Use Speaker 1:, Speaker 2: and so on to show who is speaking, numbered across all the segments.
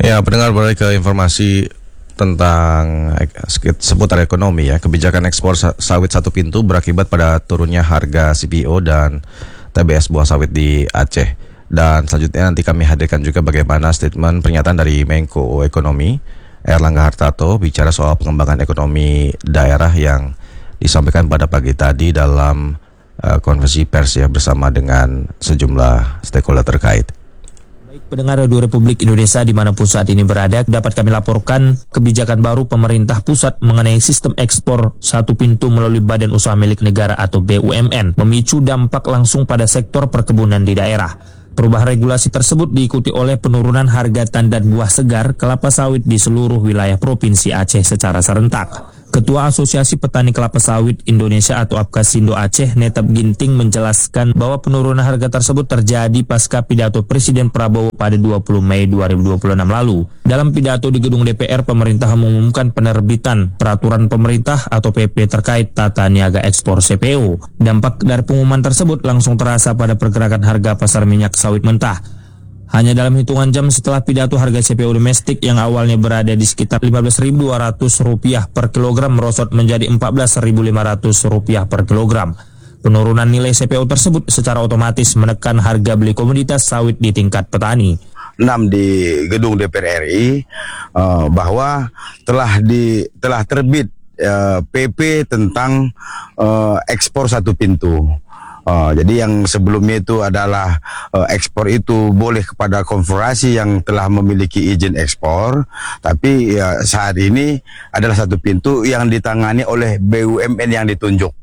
Speaker 1: Ya, pendengar, balik ke informasi tentang seputar ekonomi ya. Kebijakan ekspor sawit satu pintu berakibat pada turunnya harga CPO dan TBS buah sawit di Aceh. Dan selanjutnya nanti kami hadirkan juga bagaimana statement pernyataan dari Menko Ekonomi Airlangga Hartarto bicara soal pengembangan ekonomi daerah yang disampaikan pada pagi tadi dalam konferensi pers ya bersama dengan sejumlah stakeholder terkait.
Speaker 2: Baik pendengar Radio Republik Indonesia dimanapun saat ini berada, dapat kami laporkan kebijakan baru pemerintah pusat mengenai sistem ekspor satu pintu melalui Badan Usaha Milik Negara atau BUMN memicu dampak langsung pada sektor perkebunan di daerah. Perubahan regulasi tersebut diikuti oleh penurunan harga tandan buah segar kelapa sawit di seluruh wilayah Provinsi Aceh secara serentak. Ketua Asosiasi Petani Kelapa Sawit Indonesia atau Apkasindo Aceh, Netap Ginting menjelaskan bahwa penurunan harga tersebut terjadi pasca pidato Presiden Prabowo pada 20 Mei 2026 lalu. Dalam pidato di gedung DPR, pemerintah mengumumkan penerbitan peraturan pemerintah atau PP terkait tata niaga ekspor CPO. Dampak dari pengumuman tersebut langsung terasa pada pergerakan harga pasar minyak sawit mentah. Hanya dalam hitungan jam setelah pidato, harga CPO domestik yang awalnya berada di sekitar Rp15.200 per kilogram merosot menjadi Rp14.500 per kilogram. Penurunan nilai CPO tersebut secara otomatis menekan harga beli komoditas sawit di tingkat petani.
Speaker 3: 6 di gedung DPR RI bahwa telah terbit PP tentang ekspor satu pintu. Jadi yang sebelumnya itu adalah ekspor itu boleh kepada konfederasi yang telah memiliki izin ekspor, tapi saat ini adalah satu pintu yang ditangani oleh BUMN yang ditunjuk.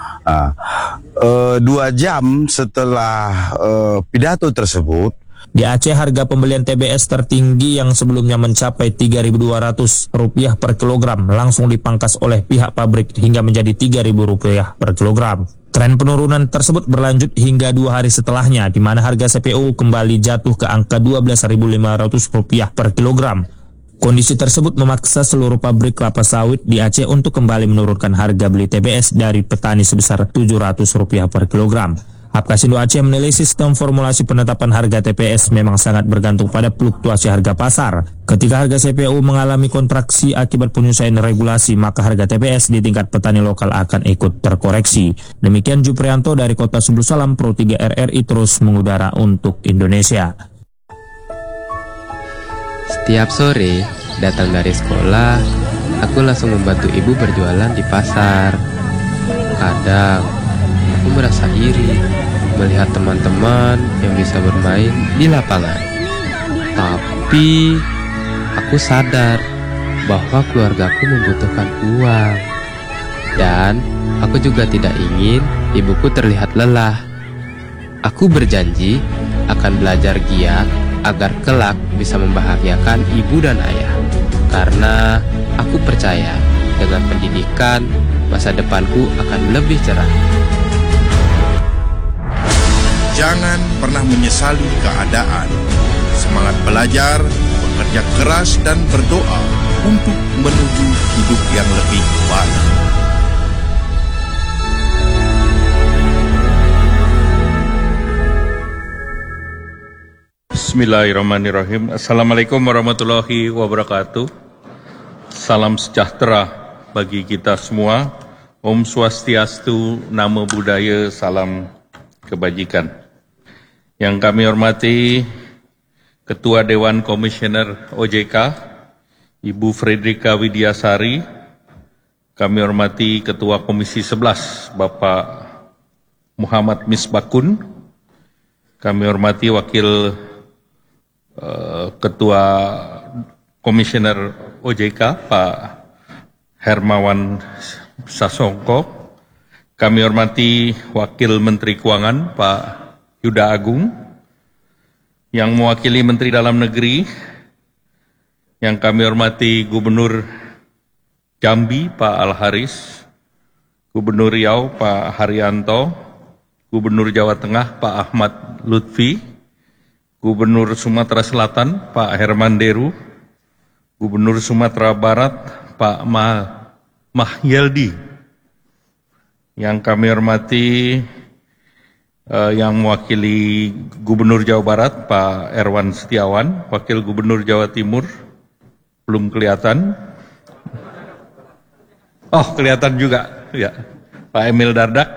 Speaker 3: 2 jam setelah pidato tersebut,
Speaker 2: di Aceh, harga pembelian TBS tertinggi yang sebelumnya mencapai Rp3.200 per kilogram langsung dipangkas oleh pihak pabrik hingga menjadi Rp3.000 per kilogram. Tren penurunan tersebut berlanjut hingga 2 hari setelahnya, di mana harga CPO kembali jatuh ke angka Rp12.500 per kilogram. Kondisi tersebut memaksa seluruh pabrik kelapa sawit di Aceh untuk kembali menurunkan harga beli TBS dari petani sebesar Rp700 per kilogram. Apkasindo Aceh menilai sistem formulasi penetapan harga TPS memang sangat bergantung pada fluktuasi harga pasar. Ketika harga CPO mengalami kontraksi akibat penyesuaian regulasi, maka harga TPS di tingkat petani lokal akan ikut terkoreksi. Demikian Juprianto dari Kota Subul Salam, Pro 3 RRI terus mengudara untuk Indonesia.
Speaker 4: Setiap sore datang dari sekolah, aku langsung membantu ibu berjualan di pasar. Kadang aku merasa iri melihat teman-teman yang bisa bermain di lapangan. Tapi aku sadar bahwa keluargaku membutuhkan uang. Dan aku juga tidak ingin ibuku terlihat lelah. Aku berjanji akan belajar giat agar kelak bisa membahagiakan ibu dan ayah. Karena aku percaya dengan pendidikan, masa depanku akan lebih cerah.
Speaker 5: Jangan pernah menyesali keadaan. Semangat belajar, bekerja keras dan berdoa untuk menuju hidup yang lebih baik.
Speaker 6: Bismillahirrahmanirrahim. Assalamualaikum warahmatullahi wabarakatuh. Salam sejahtera bagi kita semua. Om Swastiastu, Namo Buddhaya, salam kebajikan. Yang kami hormati Ketua Dewan Komisioner OJK, Ibu Fredrika Widiasari. Kami hormati Ketua Komisi 11, Bapak Muhammad Misbakun. Kami hormati Wakil Ketua Komisioner OJK, Pak Hermawan Sasongko. Kami hormati Wakil Menteri Keuangan, Pak Yuda Agung, yang mewakili Menteri Dalam Negeri, yang kami hormati Gubernur Jambi, Pak Al-Haris, Gubernur Riau, Pak Haryanto, Gubernur Jawa Tengah, Pak Ahmad Lutfi, Gubernur Sumatera Selatan, Pak Herman Deru, Gubernur Sumatera Barat, Pak Mahyeldi, yang kami hormati yang mewakili Gubernur Jawa Barat Pak Erwan Setiawan, Wakil Gubernur Jawa Timur belum kelihatan. Oh, kelihatan juga, ya. Pak Emil Dardak,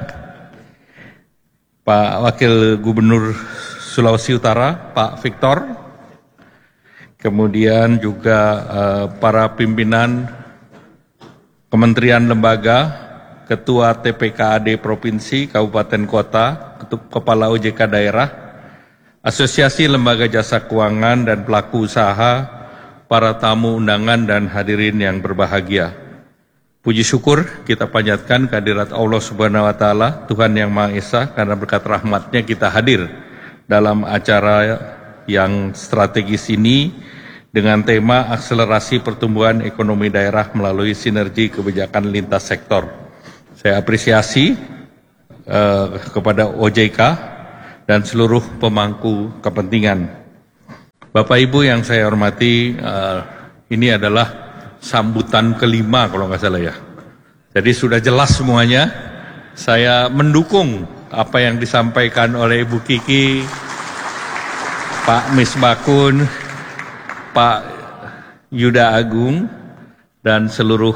Speaker 6: Pak Wakil Gubernur Sulawesi Utara Pak Victor, kemudian juga para pimpinan kementerian lembaga, Ketua TPKAD Provinsi, Kabupaten Kota, Kepala OJK Daerah, Asosiasi Lembaga Jasa Keuangan dan pelaku usaha, para tamu undangan dan hadirin yang berbahagia. Puji syukur kita panjatkan kehadirat Allah Subhanahu wa Ta'ala, Tuhan yang Maha Esa, karena berkat rahmat-Nya kita hadir dalam acara yang strategis ini dengan tema akselerasi pertumbuhan ekonomi daerah melalui sinergi kebijakan lintas sektor. Saya apresiasi kepada OJK dan seluruh pemangku kepentingan. Bapak Ibu yang saya hormati, ini adalah sambutan kelima kalau nggak salah ya. Jadi sudah jelas semuanya. Saya mendukung apa yang disampaikan oleh Ibu Kiki, Pak Misbakun, Pak Yuda Agung, dan seluruh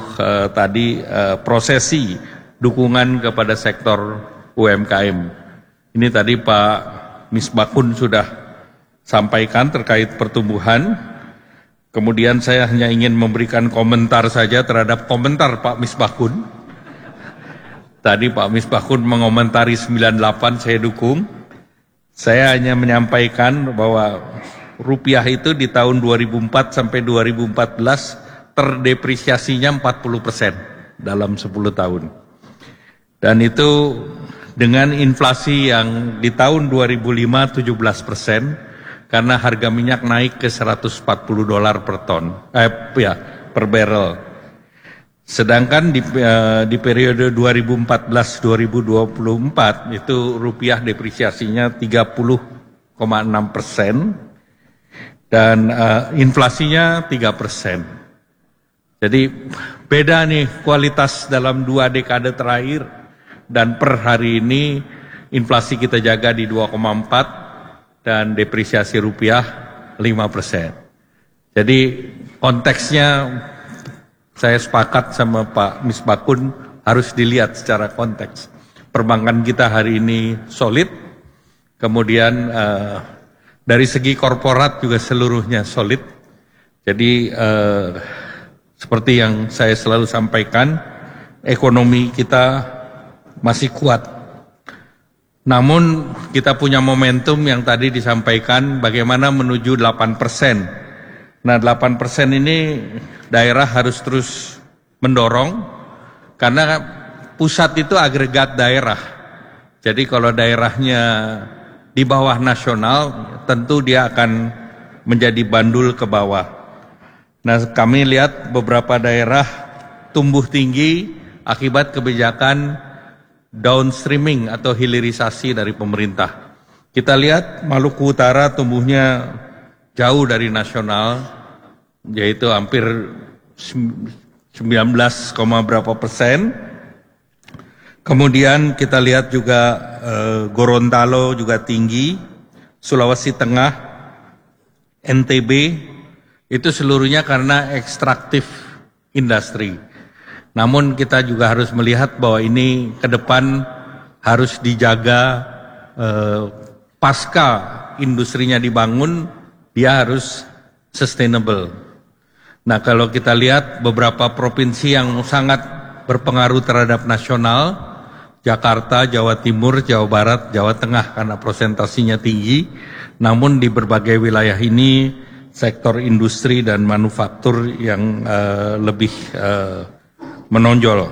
Speaker 6: prosesi dukungan kepada sektor UMKM. Ini tadi Pak Misbakun sudah sampaikan terkait pertumbuhan. Kemudian saya hanya ingin memberikan komentar saja terhadap komentar Pak Misbakun. Tadi Pak Misbakun mengomentari 98, saya dukung. Saya hanya menyampaikan bahwa rupiah itu di tahun 2004 sampai 2014 terdepresiasinya 40% dalam 10 tahun. Dan itu dengan inflasi yang di tahun 2005 17%, karena harga minyak naik ke $140 per ton, per barrel. Sedangkan di periode 2014-2024 itu rupiah depresiasinya 30,6% dan inflasinya 3%. Jadi beda nih kualitas dalam 2 dekade terakhir. Dan per hari ini inflasi kita jaga di 2,4 dan depresiasi rupiah 5%. Jadi konteksnya saya sepakat sama Pak Misbakun harus dilihat secara konteks. Perbankan kita hari ini solid, kemudian dari segi korporat juga seluruhnya solid. Jadi seperti yang saya selalu sampaikan, ekonomi kita masih kuat. Namun kita punya momentum yang tadi disampaikan bagaimana menuju 8%. Nah 8% ini daerah harus terus mendorong karena pusat itu agregat daerah. Jadi kalau daerahnya di bawah nasional tentu dia akan menjadi bandul ke bawah. Nah kami lihat beberapa daerah tumbuh tinggi akibat kebijakan downstreaming atau hilirisasi dari pemerintah. Kita lihat Maluku Utara tumbuhnya jauh dari nasional, yaitu hampir 19, berapa persen. Kemudian kita lihat juga Gorontalo juga tinggi, Sulawesi Tengah, NTB, itu seluruhnya karena ekstraktif industri. Namun kita juga harus melihat bahwa ini ke depan harus dijaga pasca industrinya dibangun, dia harus sustainable. Nah kalau kita lihat beberapa provinsi yang sangat berpengaruh terhadap nasional, Jakarta, Jawa Timur, Jawa Barat, Jawa Tengah karena prosentasinya tinggi, namun di berbagai wilayah ini sektor industri dan manufaktur yang lebih menonjol.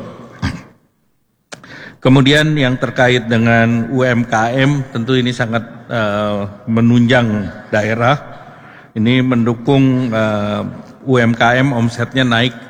Speaker 6: Kemudian yang terkait dengan UMKM, tentu ini sangat menunjang daerah. Ini mendukung UMKM omsetnya naik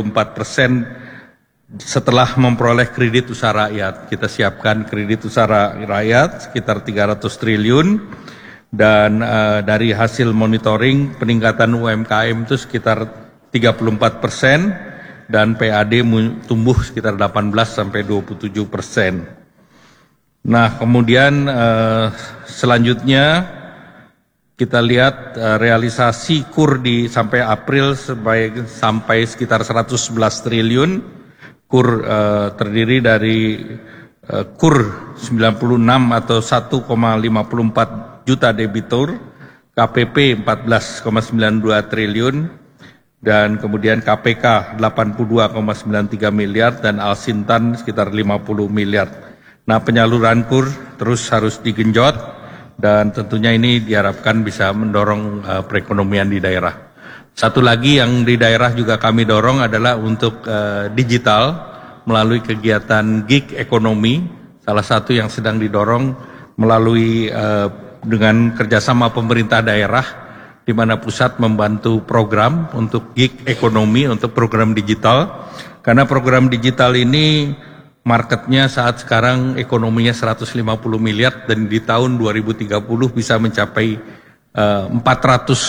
Speaker 6: 34% setelah memperoleh kredit usaha rakyat. Kita siapkan kredit usaha rakyat sekitar 300 triliun dan dari hasil monitoring peningkatan UMKM itu sekitar 34%. Dan PAD tumbuh sekitar 18-27%. Nah, kemudian selanjutnya kita lihat realisasi KUR sampai April sampai sekitar 111 triliun. KUR terdiri dari KUR 96 atau 1,54 juta debitur, KPP 14,92 triliun, dan kemudian KPK 82,93 miliar dan Alsintan sekitar 50 miliar. Nah, penyaluran KUR terus harus digenjot dan tentunya ini diharapkan bisa mendorong perekonomian di daerah. Satu lagi yang di daerah juga kami dorong adalah untuk digital melalui kegiatan gig ekonomi. Salah satu yang sedang didorong melalui dengan kerjasama pemerintah daerah, di mana pusat membantu program untuk gig ekonomi, untuk program digital. Karena program digital ini marketnya saat sekarang ekonominya 150 miliar dan di tahun 2030 bisa mencapai 400